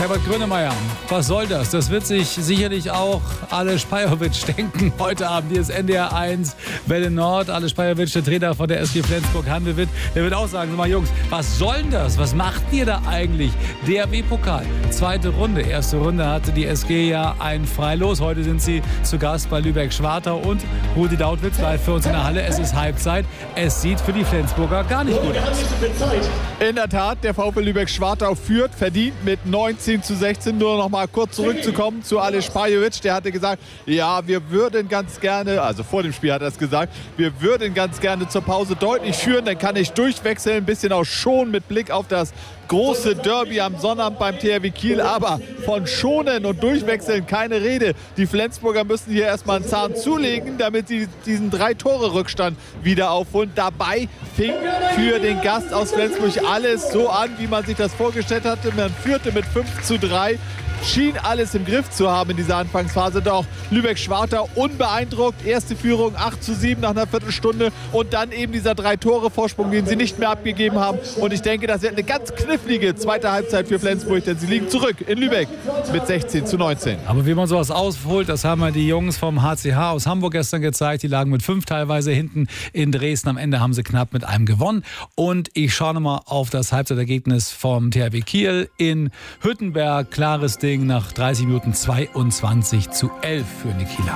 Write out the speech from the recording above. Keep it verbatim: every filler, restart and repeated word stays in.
Herbert Grönemeyer, was soll das? Das wird sich sicherlich auch Aleš Pajovic denken. Heute Abend hier ist N D R eins, Welle Nord. Aleš Pajovic, der Trainer von der S G Flensburg-Handewitt, der wird auch sagen, sag mal Jungs, was soll denn das? Was macht ihr da eigentlich? D R W-Pokal, zweite Runde. Erste Runde hatte die S G ja ein Freilos. Heute sind sie zu Gast bei Lübeck-Schwartau und Rudi Dautwitz live für uns in der Halle. Es ist Halbzeit. Es sieht für die Flensburger gar nicht gut aus. In der Tat, der VfL Lübeck-Schwartau führt, verdient mit neunzehn zu sechzehn. Nur noch mal kurz zurückzukommen zu Aleš Pajovic. Der hatte gesagt, ja, wir würden ganz gerne, also vor dem Spiel hat er es gesagt, wir würden ganz gerne zur Pause deutlich führen. Dann kann ich durchwechseln, ein bisschen auch schon mit Blick auf das große Derby am Sonnabend beim T H W Kiel. Aber von schonen und durchwechseln keine Rede. Die Flensburger müssen hier erstmal einen Zahn zulegen, damit sie diesen Drei-Tore-Rückstand wieder aufholen. Dabei fing für den Gast aus Flensburg alles so an, wie man sich das vorgestellt hatte. Man führte mit fünf zu drei. Schien alles im Griff zu haben in dieser Anfangsphase. Doch Lübeck-Schwartau unbeeindruckt. Erste Führung acht zu sieben nach einer Viertelstunde. Und dann eben dieser Drei-Tore-Vorsprung, den sie nicht mehr abgegeben haben. Und ich denke, das wird eine ganz knifflige zweite Halbzeit für Flensburg. Denn sie liegen zurück in Lübeck mit sechzehn zu neunzehn. Aber wie man sowas ausholt, das haben wir die Jungs vom H C H aus Hamburg gestern gezeigt. Die lagen mit fünf teilweise hinten in Dresden. Am Ende haben sie knapp mit einem gewonnen. Und ich schaue nochmal auf das Halbzeitergebnis vom T H W Kiel in Hüttenberg. Klares Ding. Nach dreißig Minuten zweiundzwanzig zu elf für die Kieler.